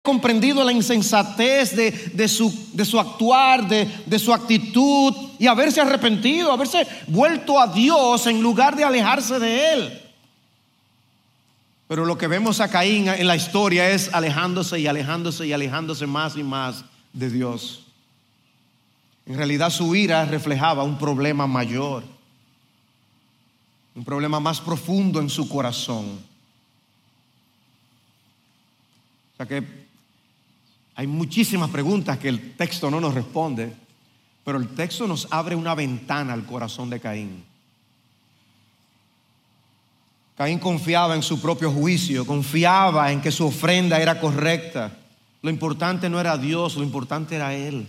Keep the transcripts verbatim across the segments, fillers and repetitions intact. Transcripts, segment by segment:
comprendido la insensatez de, de, su, de su actuar, de, de su actitud, y haberse arrepentido, haberse vuelto a Dios en lugar de alejarse de Él. Pero lo que vemos a Caín en la historia es alejándose y alejándose y alejándose más y más de Dios. En realidad su ira reflejaba un problema mayor, un problema más profundo en su corazón. O sea que hay muchísimas preguntas que el texto no nos responde, pero el texto nos abre una ventana al corazón de Caín. Caín confiaba en su propio juicio, confiaba en que su ofrenda era correcta. Lo importante no era Dios, lo importante era él.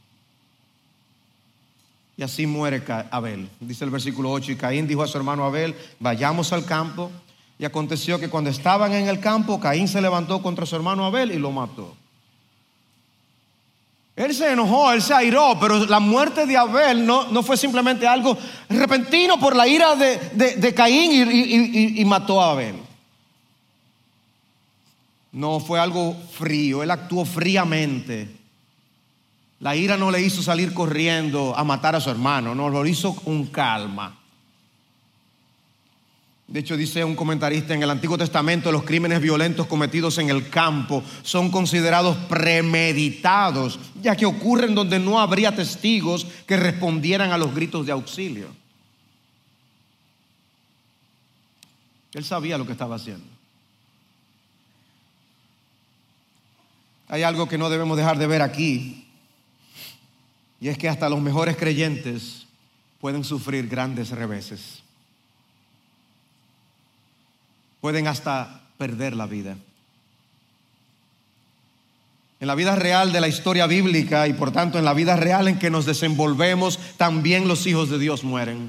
Y así muere Abel. Dice el versículo ocho: y Caín dijo a su hermano Abel: vayamos al campo. Y aconteció que cuando estaban en el campo, Caín se levantó contra su hermano Abel y lo mató. Él se enojó, él se airó, pero la muerte de Abel no, no fue simplemente algo repentino por la ira de, de, de Caín y, y, y, y mató a Abel. No fue algo frío, él actuó fríamente. La ira no le hizo salir corriendo a matar a su hermano, no, lo hizo con calma. De hecho, dice un comentarista, en el Antiguo Testamento los crímenes violentos cometidos en el campo son considerados premeditados, ya que ocurren donde no habría testigos que respondieran a los gritos de auxilio. Él sabía lo que estaba haciendo. Hay algo que no debemos dejar de ver aquí, y es que hasta los mejores creyentes pueden sufrir grandes reveses. Pueden hasta perder la vida. En la vida real de la historia bíblica, y por tanto en la vida real en que nos desenvolvemos, también los hijos de Dios mueren.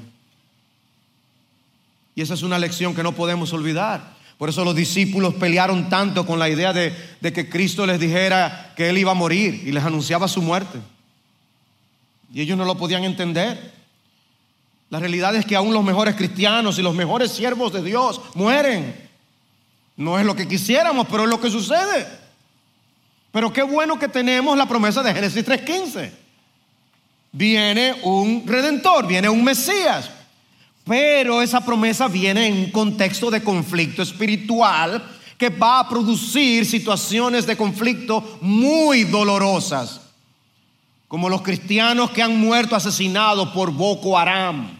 Y esa es una lección que no podemos olvidar. Por eso los discípulos pelearon tanto con la idea de, de que Cristo les dijera que Él iba a morir y les anunciaba su muerte. Y ellos no lo podían entender. La realidad es que aún los mejores cristianos y los mejores siervos de Dios mueren. No es lo que quisiéramos, pero es lo que sucede. Pero qué bueno que tenemos la promesa de Génesis tres quince. Viene un redentor, viene un Mesías. Pero esa promesa viene en un contexto de conflicto espiritual que va a producir situaciones de conflicto muy dolorosas, como los cristianos que han muerto asesinados por Boko Haram.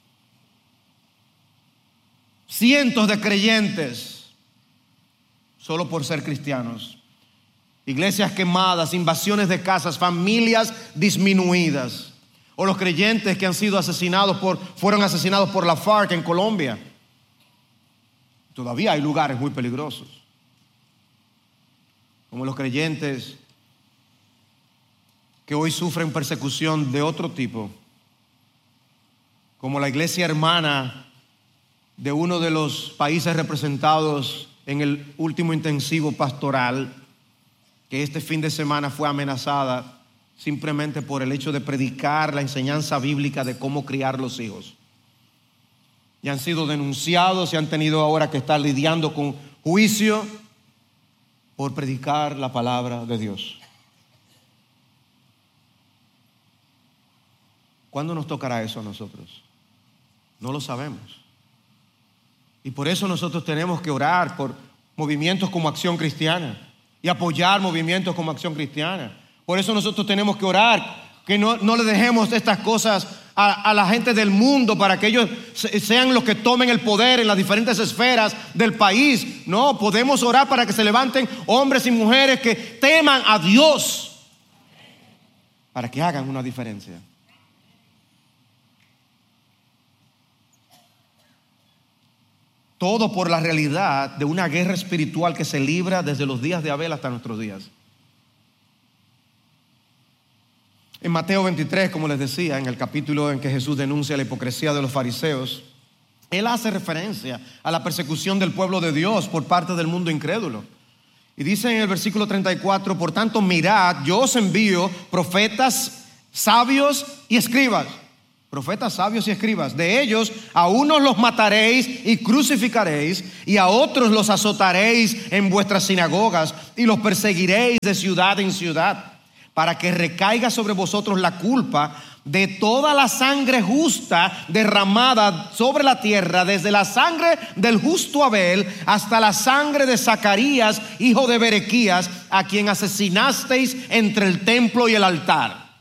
Cientos de creyentes solo por ser cristianos. Iglesias quemadas, invasiones de casas, familias disminuidas. O los creyentes que han sido asesinados por, fueron asesinados por la FARC en Colombia. Todavía hay lugares muy peligrosos. Como los creyentes que hoy sufren persecución de otro tipo. Como la iglesia hermana de uno de los países representados en el último intensivo pastoral, que este fin de semana fue amenazada simplemente por el hecho de predicar la enseñanza bíblica de cómo criar los hijos. Y han sido denunciados y han tenido ahora que estar lidiando con juicio por predicar la palabra de Dios. ¿Cuándo nos tocará eso a nosotros? No lo sabemos. Y por eso nosotros tenemos que orar por movimientos como Acción Cristiana y apoyar movimientos como Acción Cristiana. Por eso nosotros tenemos que orar, que no, no le dejemos estas cosas a, a la gente del mundo para que ellos sean los que tomen el poder en las diferentes esferas del país. No, podemos orar para que se levanten hombres y mujeres que teman a Dios, para que hagan una diferencia. Todo por la realidad de una guerra espiritual que se libra desde los días de Abel hasta nuestros días. En Mateo veintitrés, como les decía, en el capítulo en que Jesús denuncia la hipocresía de los fariseos, Él hace referencia a la persecución del pueblo de Dios por parte del mundo incrédulo. Y dice en el versículo treinta y cuatro: por tanto, mirad, yo os envío profetas, sabios y escribas. profetas, sabios y escribas. De ellos a unos los mataréis y crucificaréis, y a otros los azotaréis en vuestras sinagogas y los perseguiréis de ciudad en ciudad, para que recaiga sobre vosotros la culpa de toda la sangre justa derramada sobre la tierra, desde la sangre del justo Abel hasta la sangre de Zacarías, hijo de Berequías, a quien asesinasteis entre el templo y el altar.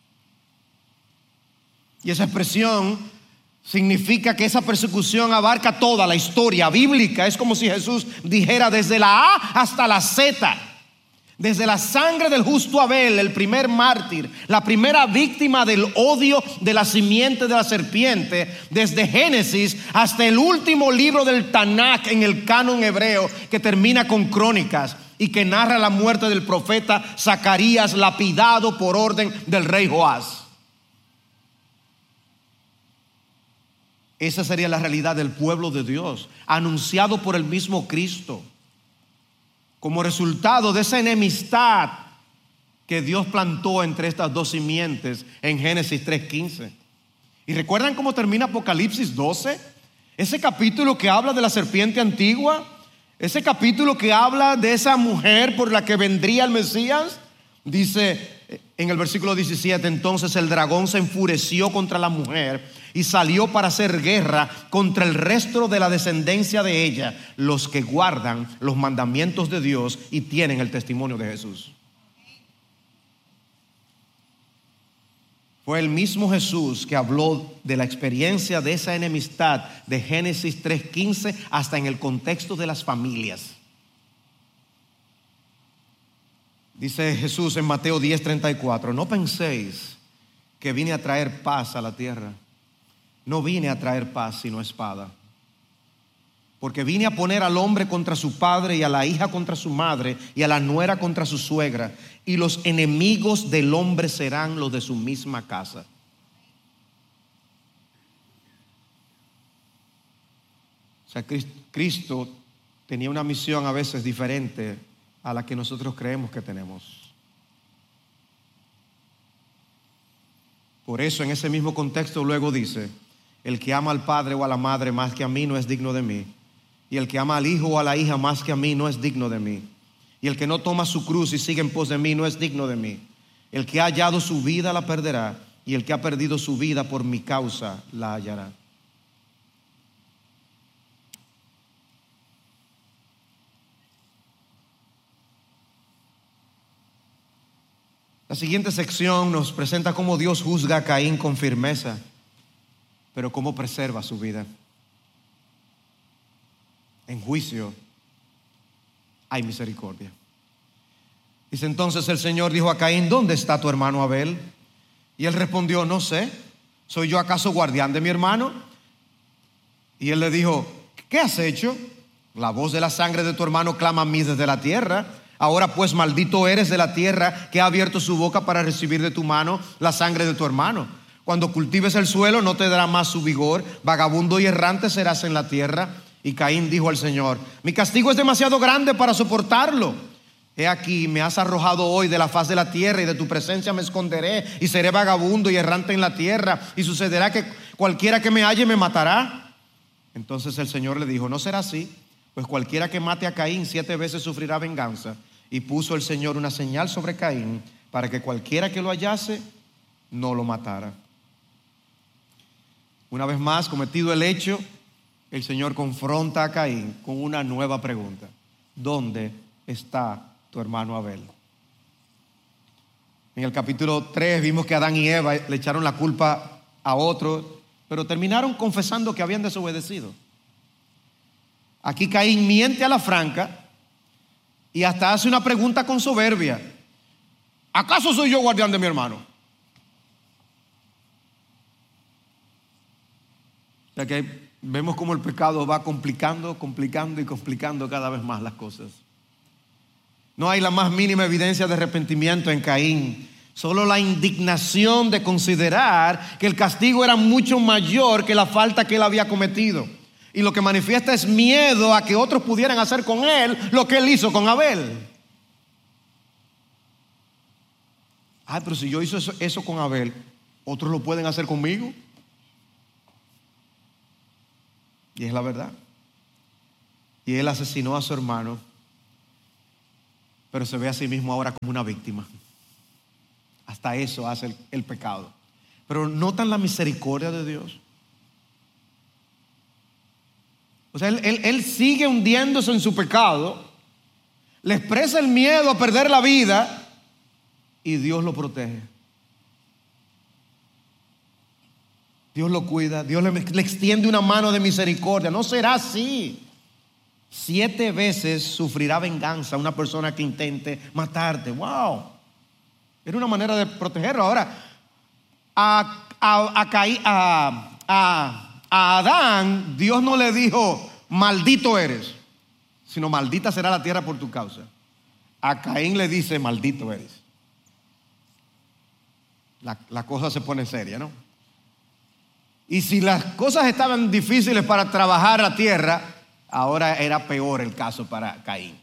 Y esa expresión significa que esa persecución abarca toda la historia bíblica. Es como si Jesús dijera desde la A hasta la Z. Desde la sangre del justo Abel, el primer mártir, la primera víctima del odio de la simiente de la serpiente, desde Génesis hasta el último libro del Tanakh en el canon hebreo, que termina con Crónicas y que narra la muerte del profeta Zacarías, lapidado por orden del rey Joás. Esa sería la realidad del pueblo de Dios, anunciado por el mismo Cristo, como resultado de esa enemistad que Dios plantó entre estas dos simientes en Génesis tres quince. ¿Y recuerdan cómo termina Apocalipsis doce? Ese capítulo que habla de la serpiente antigua, ese capítulo que habla de esa mujer por la que vendría el Mesías. Dice en el versículo diecisiete: entonces el dragón se enfureció contra la mujer y salió para hacer guerra contra el resto de la descendencia de ella, los que guardan los mandamientos de Dios y tienen el testimonio de Jesús. Fue el mismo Jesús que habló de la experiencia de esa enemistad de Génesis tres quince hasta en el contexto de las familias. Dice Jesús en Mateo diez treinta y cuatro: no penséis que vine a traer paz a la tierra. No vine a traer paz sino espada. Porque vine a poner al hombre contra su padre, y a la hija contra su madre, y a la nuera contra su suegra, y los enemigos del hombre serán los de su misma casa. O sea, Cristo tenía una misión a veces diferente a la que nosotros creemos que tenemos. Por eso en ese mismo contexto luego dice: el que ama al padre o a la madre más que a mí no es digno de mí, y el que ama al hijo o a la hija más que a mí no es digno de mí, y el que no toma su cruz y sigue en pos de mí no es digno de mí. El que ha hallado su vida la perderá, y el que ha perdido su vida por mi causa la hallará. La siguiente sección nos presenta cómo Dios juzga a Caín con firmeza, pero cómo preserva su vida. En juicio hay misericordia. Dice: entonces el Señor dijo a Caín: ¿dónde está tu hermano Abel? Y él respondió: no sé, ¿soy yo acaso guardián de mi hermano? Y él le dijo: ¿qué has hecho? La voz de la sangre de tu hermano clama a mí desde la tierra. Ahora pues maldito eres de la tierra, que ha abierto su boca para recibir de tu mano la sangre de tu hermano. Cuando cultives el suelo no te dará más su vigor, vagabundo y errante serás en la tierra. Y Caín dijo al Señor: mi castigo es demasiado grande para soportarlo. He aquí, me has arrojado hoy de la faz de la tierra, y de tu presencia me esconderé, y seré vagabundo y errante en la tierra, y sucederá que cualquiera que me halle me matará. Entonces el Señor le dijo: no será así, pues cualquiera que mate a Caín siete veces sufrirá venganza. Y puso el Señor una señal sobre Caín, para que cualquiera que lo hallase no lo matara. Una vez más, cometido el hecho, el Señor confronta a Caín con una nueva pregunta: ¿dónde está tu hermano Abel? En el capítulo tres vimos que Adán y Eva le echaron la culpa a otro, pero terminaron confesando que habían desobedecido. Aquí Caín miente a la franca y hasta hace una pregunta con soberbia: ¿acaso soy yo guardián de mi hermano? O sea que vemos cómo el pecado va complicando, complicando y complicando cada vez más las cosas. No hay la más mínima evidencia de arrepentimiento en Caín, solo la indignación de considerar que el castigo era mucho mayor que la falta que él había cometido. Y lo que manifiesta es miedo a que otros pudieran hacer con él lo que él hizo con Abel. Ay, pero si yo hice eso, eso con Abel, ¿otros lo pueden hacer conmigo? Y es la verdad. Y él asesinó a su hermano, pero se ve a sí mismo ahora como una víctima. Hasta eso hace el, el pecado. Pero notan la misericordia de Dios. O sea, él, él, él sigue hundiéndose en su pecado, le expresa el miedo a perder la vida y Dios lo protege. Dios lo cuida, Dios le, le extiende una mano de misericordia. No será así. Siete veces sufrirá venganza una persona que intente matarte. Wow. Era una manera de protegerlo. Ahora, a, a, a, Caí, a, a, a Adán, Dios no le dijo, maldito eres, sino maldita será la tierra por tu causa. A Caín le dice, maldito eres. La, la cosa se pone seria, ¿no? Y si las cosas estaban difíciles para trabajar la tierra, ahora era peor el caso para Caín.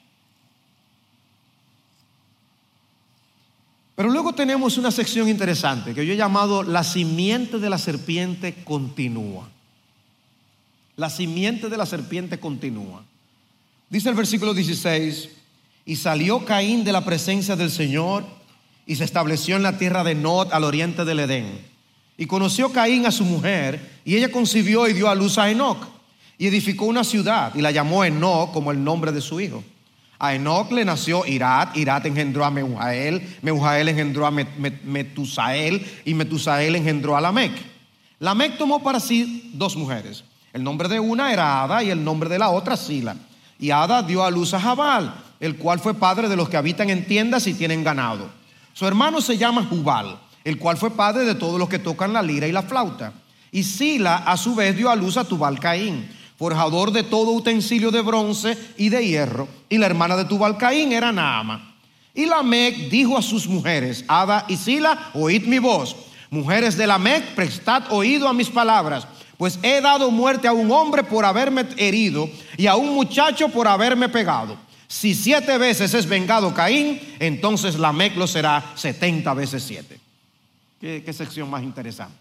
Pero luego tenemos una sección interesante que yo he llamado la simiente de la serpiente continúa. La simiente de la serpiente continúa. Dice el versículo dieciséis: y salió Caín de la presencia del Señor y se estableció en la tierra de Nod, al oriente del Edén. Y conoció Caín a su mujer, y ella concibió y dio a luz a Enoc, y edificó una ciudad, y la llamó Enoc como el nombre de su hijo. A Enoc le nació Irat, Irat engendró a Mehujael, Mehujael engendró a Metusael, y Metusael engendró a Lamec. Lamec tomó para sí dos mujeres. El nombre de una era Ada, y el nombre de la otra Sila. Y Ada dio a luz a Jabal, el cual fue padre de los que habitan en tiendas y tienen ganado. Su hermano se llama Jubal, el cual fue padre de todos los que tocan la lira y la flauta. Y Sila a su vez dio a luz a Tubal Caín, forjador de todo utensilio de bronce y de hierro. Y la hermana de Tubal Caín era Naama. Y Lamec dijo a sus mujeres, Ada y Sila, oíd mi voz. Mujeres de Lamec, prestad oído a mis palabras, pues he dado muerte a un hombre por haberme herido y a un muchacho por haberme pegado. Si siete veces es vengado Caín, entonces Lamec lo será setenta veces siete. ¿Qué, qué sección más interesante?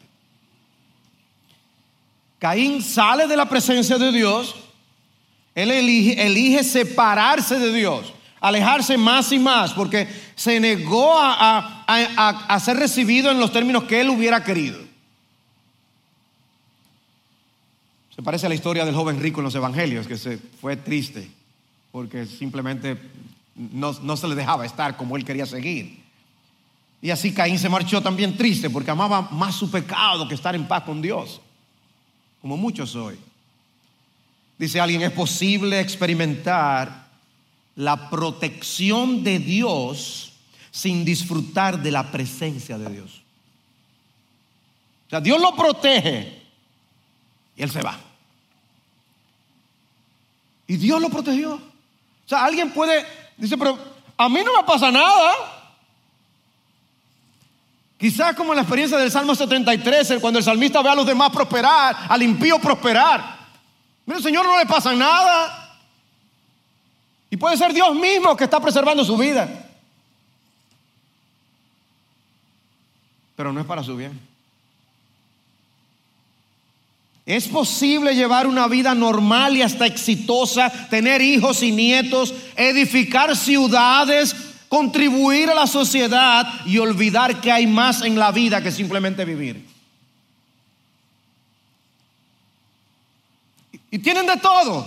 Caín sale de la presencia de Dios. Él elige, elige separarse de Dios, alejarse más y más, porque se negó a, a, a, a ser recibido en los términos que él hubiera querido. Se parece a la historia del joven rico en los evangelios, que se fue triste porque simplemente no, no se le dejaba estar como él quería seguir. Y así Caín se marchó también triste porque amaba más su pecado que estar en paz con Dios, como muchos hoy. Dice alguien, es posible experimentar la protección de Dios sin disfrutar de la presencia de Dios. O sea, Dios lo protege y él se va. Y Dios lo protegió. O sea, alguien puede, dice, pero a mí no me pasa nada. Quizás como en la experiencia del Salmo setenta y tres, cuando el salmista ve a los demás prosperar, al impío prosperar. Mira, al Señor no le pasa nada. Y puede ser Dios mismo que está preservando su vida. Pero no es para su bien. Es posible llevar una vida normal y hasta exitosa, tener hijos y nietos, edificar ciudades, contribuir a la sociedad y olvidar que hay más en la vida que simplemente vivir. Y tienen de todo,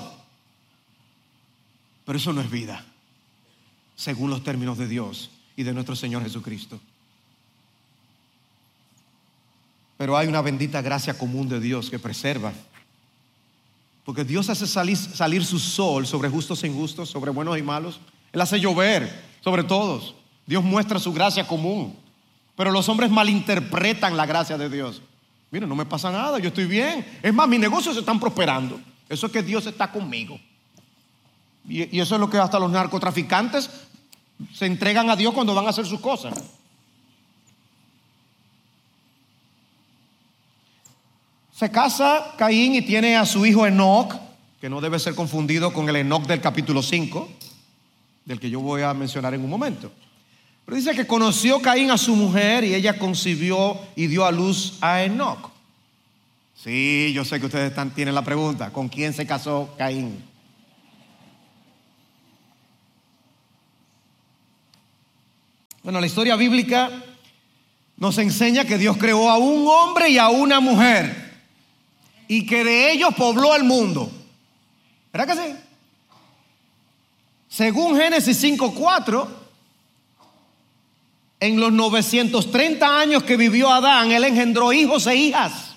pero eso no es vida, según los términos de Dios y de nuestro Señor Jesucristo. Pero hay una bendita gracia común de Dios que preserva. Porque Dios hace salir, salir su sol sobre justos e injustos, sobre buenos y malos. Él hace llover sobre todos. Dios muestra su gracia común. Pero los hombres malinterpretan la gracia de Dios. Mira, no me pasa nada, yo estoy bien. Es más, mis negocios están prosperando. Eso es que Dios está conmigo. Y, y eso es lo que hasta los narcotraficantes se entregan a Dios cuando van a hacer sus cosas. Se casa Caín y tiene a su hijo Enoc, que no debe ser confundido con el Enoc del capítulo cinco, del que yo voy a mencionar en un momento. Pero dice que conoció Caín a su mujer y ella concibió y dio a luz a Enoc. Sí, yo sé que ustedes están, tienen la pregunta. ¿Con quién se casó Caín? Bueno, la historia bíblica nos enseña que Dios creó a un hombre y a una mujer y que de ellos pobló el mundo. ¿Verdad que sí? Según Génesis cinco cuatro, en los novecientos treinta años que vivió Adán, él engendró hijos e hijas.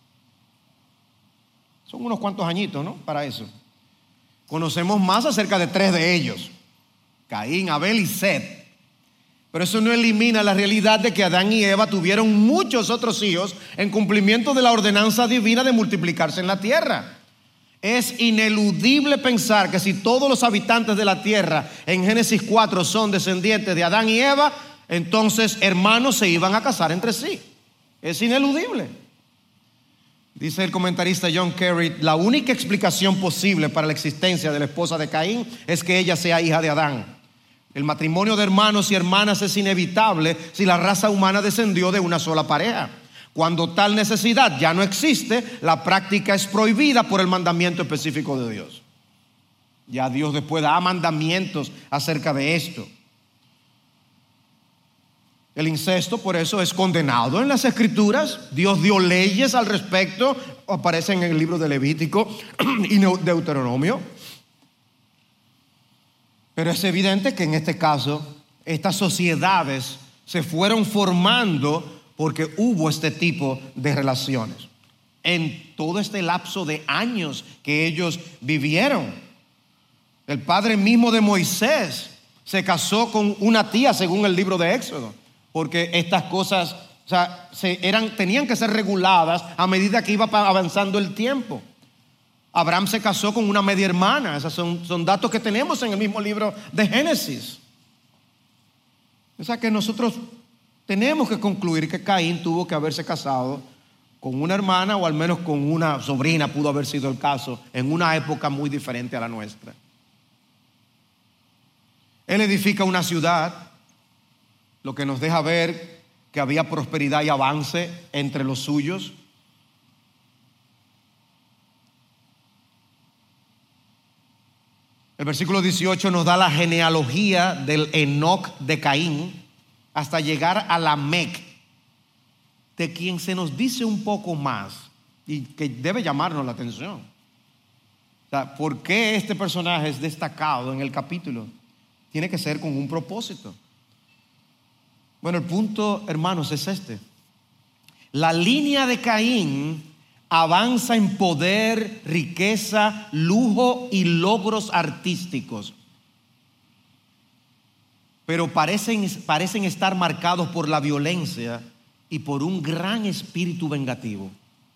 Son unos cuantos añitos, ¿no? Para eso. Conocemos más acerca de tres de ellos: Caín, Abel y Set. Pero eso no elimina la realidad de que Adán y Eva tuvieron muchos otros hijos en cumplimiento de la ordenanza divina de multiplicarse en la tierra. Es ineludible pensar que si todos los habitantes de la tierra en Génesis cuatro son descendientes de Adán y Eva, entonces hermanos se iban a casar entre sí. Es ineludible. Dice el comentarista John Kerry: la única explicación posible para la existencia de la esposa de Caín es que ella sea hija de Adán. El matrimonio de hermanos y hermanas es inevitable si la raza humana descendió de una sola pareja. Cuando tal necesidad ya no existe, la práctica es prohibida por el mandamiento específico de Dios. Ya Dios después da mandamientos acerca de esto. El incesto, por eso, es condenado en las Escrituras. Dios dio leyes al respecto, aparecen en el libro de Levítico y Deuteronomio. Pero es evidente que en este caso estas sociedades se fueron formando porque hubo este tipo de relaciones en todo este lapso de años que ellos vivieron. El padre mismo de Moisés se casó con una tía, según el libro de Éxodo, porque estas cosas, o sea, se eran, tenían que ser reguladas a medida que iba avanzando el tiempo. Abraham se casó con una media hermana. Esos son, son datos que tenemos en el mismo libro de Génesis. O sea que nosotros tenemos que concluir que Caín tuvo que haberse casado con una hermana, o al menos con una sobrina, pudo haber sido el caso, en una época muy diferente a la nuestra. Él edifica una ciudad, lo que nos deja ver que había prosperidad y avance entre los suyos. El versículo dieciocho nos da la genealogía del Enoc de Caín hasta llegar a Lamec, de quien se nos dice un poco más y que debe llamarnos la atención. O sea, ¿por qué este personaje es destacado en el capítulo? Tiene que ser con un propósito. Bueno, el punto, hermanos, es este: la línea de Caín avanza en poder, riqueza, lujo y logros artísticos, pero parecen, parecen estar marcados por la violencia y por un gran espíritu vengativo.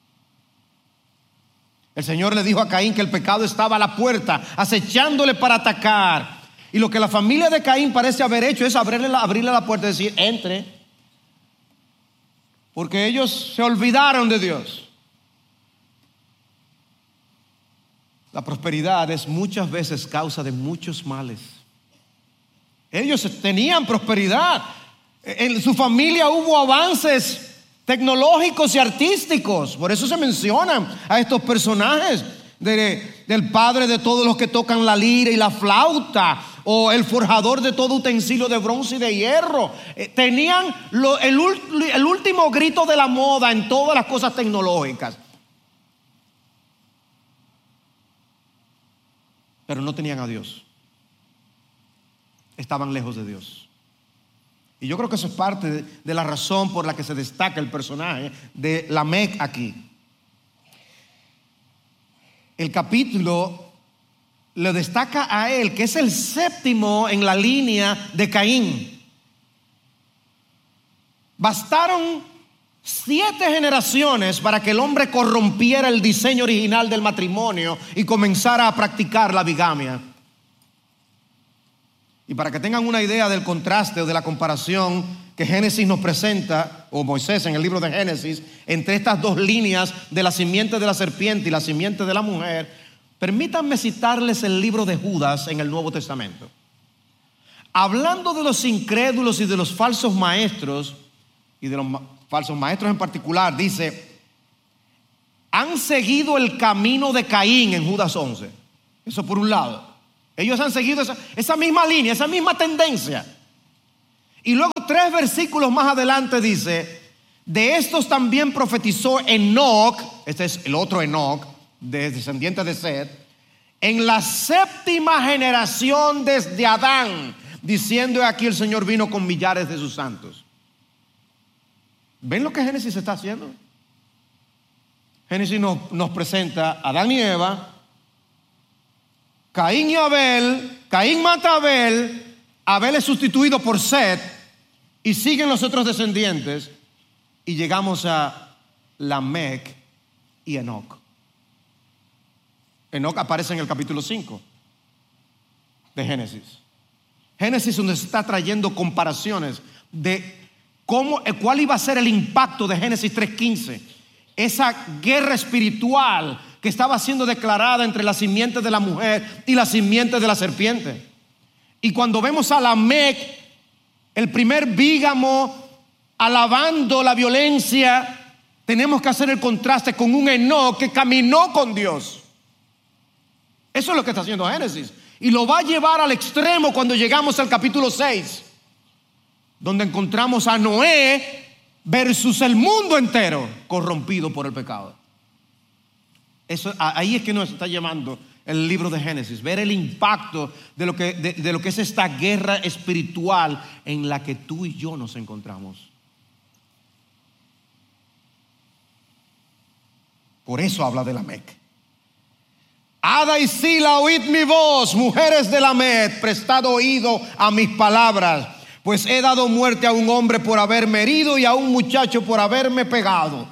El Señor le dijo a Caín que el pecado estaba a la puerta, acechándole para atacar. Y lo que la familia de Caín parece haber hecho es abrirle la, abrirle la puerta y decir: entre. Porque ellos se olvidaron de Dios. La prosperidad es muchas veces causa de muchos males. Ellos tenían prosperidad. En su familia hubo avances tecnológicos y artísticos. Por eso se mencionan a estos personajes de, del padre de todos los que tocan la lira y la flauta, o el forjador de todo utensilio de bronce y de hierro. Eh, tenían lo, el, el último grito de la moda en todas las cosas tecnológicas. Pero no tenían a Dios. Estaban lejos de Dios. Y yo creo que eso es parte de, de la razón por la que se destaca el personaje de Lamec aquí. El capítulo le destaca a él, que es el séptimo en la línea de Caín. Bastaron siete generaciones para que el hombre corrompiera el diseño original del matrimonio y comenzara a practicar la bigamia. Y para que tengan una idea del contraste o de la comparación que Génesis nos presenta, o Moisés en el libro de Génesis, entre estas dos líneas de la simiente de la serpiente y la simiente de la mujer, permítanme citarles el libro de Judas en el Nuevo Testamento. Hablando de los incrédulos y de los falsos maestros, y de los falsos maestros en particular, dice: han seguido el camino de Caín en Judas once. Eso por un lado. Ellos han seguido esa, esa misma línea, esa misma tendencia. Y luego tres versículos más adelante dice: de estos también profetizó Enoc, este es el otro Enoc, de descendiente de Set, en la séptima generación desde Adán, diciendo: he aquí el Señor vino con millares de sus santos. ¿Ven lo que Génesis está haciendo? Génesis nos, nos presenta a Adán y Eva, Caín y Abel. Caín mata a Abel, Abel es sustituido por Set, y siguen los otros descendientes, y llegamos a Lamec y Enoc. Enoc aparece en el capítulo cinco de Génesis. Génesis, donde se está trayendo comparaciones de cómo, cuál iba a ser el impacto de Génesis tres quince. Esa guerra espiritual que estaba siendo declarada entre la simiente de la mujer y la simiente de la serpiente. Y cuando vemos a Lamec, el primer bígamo, alabando la violencia, tenemos que hacer el contraste con un Enoc que caminó con Dios. Eso es lo que está haciendo Génesis. Y lo va a llevar al extremo cuando llegamos al capítulo seis, donde encontramos a Noé versus el mundo entero corrompido por el pecado. Eso, ahí es que nos está llevando el libro de Génesis, ver el impacto de lo que, de, de lo que es esta guerra espiritual en la que tú y yo nos encontramos. Por eso habla de Lamec. Ada y Sila, oíd mi voz, mujeres de Lamec, prestad oído a mis palabras, pues he dado muerte a un hombre por haberme herido y a un muchacho por haberme pegado.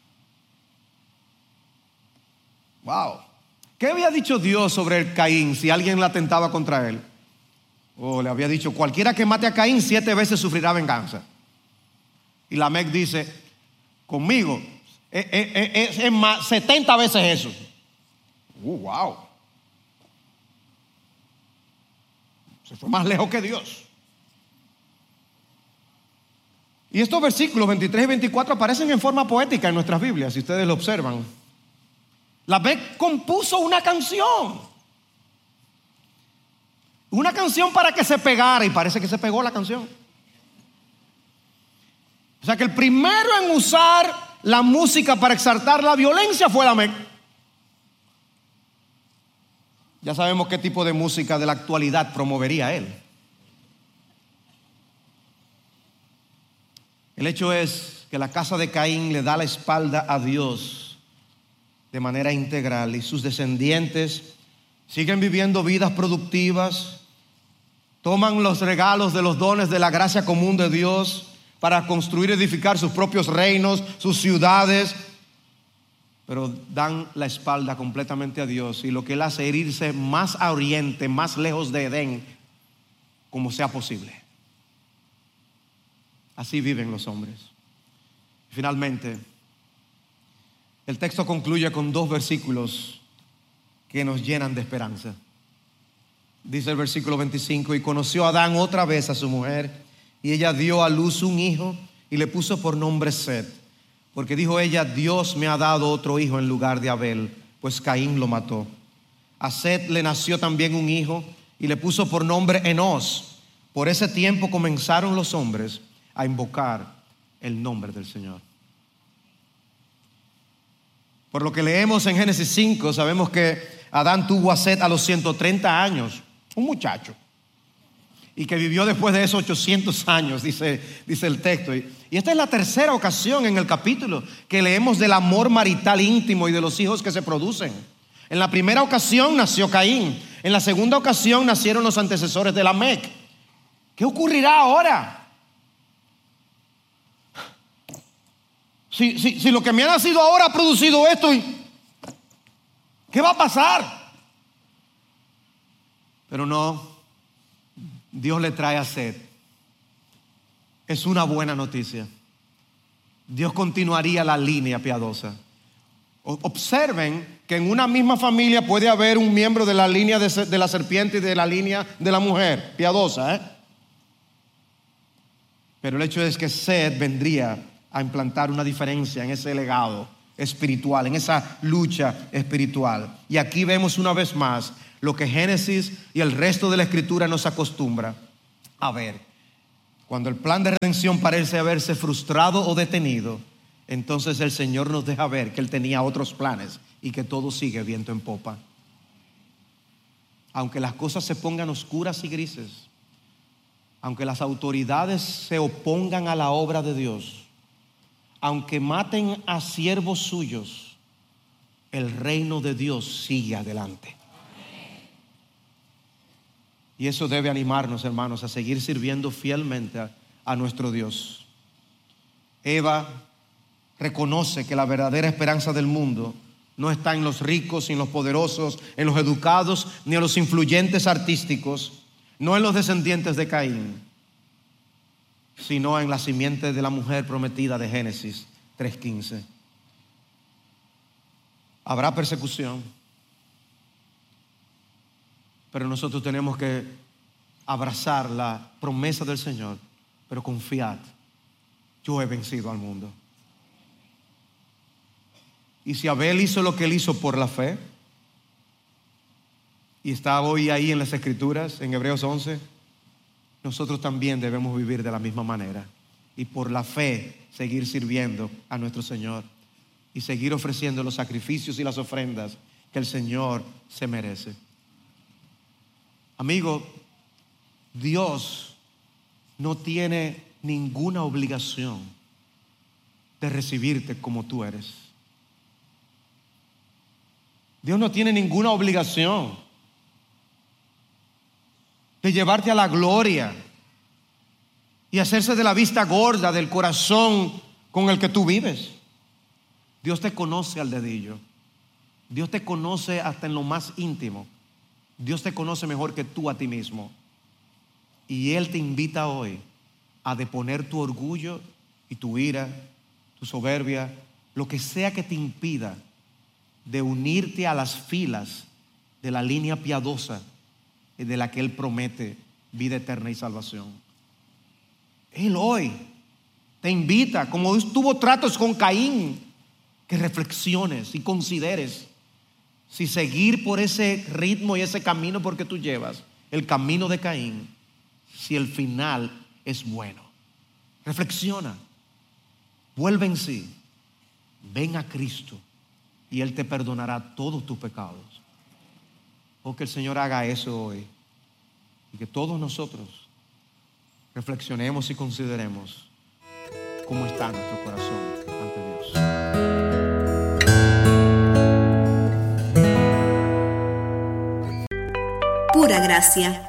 Wow. ¿Qué había dicho Dios sobre el Caín si alguien la atentaba contra él? O le había dicho: cualquiera que mate a Caín siete veces sufrirá venganza. Y Lamec dice: conmigo es, es, es más, setenta veces eso. Uh, wow. Se fue más lejos que Dios. Y estos versículos veintitrés y veinticuatro aparecen en forma poética en nuestras Biblias, si ustedes lo observan. Lamec compuso una canción. Una canción para que se pegara, y parece que se pegó la canción. O sea que el primero en usar la música para exaltar la violencia fue Lamec. Ya sabemos qué tipo de música de la actualidad promovería él. El hecho es que la casa de Caín le da la espalda a Dios de manera integral, y sus descendientes siguen viviendo vidas productivas, toman los regalos de los dones de la gracia común de Dios para construir y edificar sus propios reinos, sus ciudades, pero dan la espalda completamente a Dios, y lo que él hace es irse más a oriente, más lejos de Edén, como sea posible. Así viven los hombres. Finalmente, el texto concluye con dos versículos que nos llenan de esperanza. Dice el versículo veinticinco: y conoció Adán otra vez a su mujer, y ella dio a luz un hijo y le puso por nombre Set, porque dijo ella: Dios me ha dado otro hijo en lugar de Abel, pues Caín lo mató. A Set le nació también un hijo y le puso por nombre Enos. Por ese tiempo comenzaron los hombres a invocar el nombre del Señor. Por lo que leemos en Génesis cinco, sabemos que Adán tuvo a Set a los ciento treinta años, un muchacho, y que vivió después de esos ochocientos años, dice, dice el texto. Y, y esta es la tercera ocasión en el capítulo que leemos del amor marital íntimo y de los hijos que se producen. En la primera ocasión nació Caín, en la segunda ocasión nacieron los antecesores de Lamec. ¿Qué ocurrirá ahora? Si, si, si lo que me ha nacido ahora ha producido esto, ¿qué va a pasar? Pero no, Dios le trae a Set. Es una buena noticia. Dios continuaría la línea piadosa. Observen que en una misma familia puede haber un miembro de la línea de, de la serpiente y de la línea de la mujer piadosa, ¿eh? Pero el hecho es que Set vendría a implantar una diferencia en ese legado espiritual, en esa lucha espiritual. Y aquí vemos una vez más lo que Génesis y el resto de la Escritura nos acostumbra a ver. Cuando el plan de redención parece haberse frustrado o detenido, entonces el Señor nos deja ver que Él tenía otros planes y que todo sigue viento en popa. Aunque las cosas se pongan oscuras y grises, aunque las autoridades se opongan a la obra de Dios, aunque maten a siervos suyos, el reino de Dios sigue adelante. Y eso debe animarnos, hermanos, a seguir sirviendo fielmente a, a nuestro Dios. Eva reconoce que la verdadera esperanza del mundo no está en los ricos, en los poderosos, en los educados, ni en los influyentes artísticos, no en los descendientes de Caín, sino en la simiente de la mujer prometida de Génesis tres quince. Habrá persecución, pero nosotros tenemos que abrazar la promesa del Señor, pero confiad, yo he vencido al mundo. Y si Abel hizo lo que él hizo por la fe, y está hoy ahí en las Escrituras, en Hebreos once, nosotros también debemos vivir de la misma manera y por la fe seguir sirviendo a nuestro Señor y seguir ofreciendo los sacrificios y las ofrendas que el Señor se merece. Amigo, Dios no tiene ninguna obligación de recibirte como tú eres. Dios no tiene ninguna obligación de llevarte a la gloria y hacerse de la vista gorda del corazón con el que tú vives. Dios te conoce al dedillo. Dios te conoce hasta en lo más íntimo. Dios te conoce mejor que tú a ti mismo. Y Él te invita hoy a deponer tu orgullo y tu ira, tu soberbia, lo que sea que te impida de unirte a las filas de la línea piadosa de la que Él promete vida eterna y salvación. Él hoy te invita, como tuvo tratos con Caín, que reflexiones y consideres si seguir por ese ritmo y ese camino porque tú llevas, el camino de Caín, si el final es bueno. Reflexiona, vuelve en sí, ven a Cristo y Él te perdonará todos tus pecados. O que el Señor haga eso hoy y que todos nosotros reflexionemos y consideremos cómo está nuestro corazón ante Dios. Pura Gracia,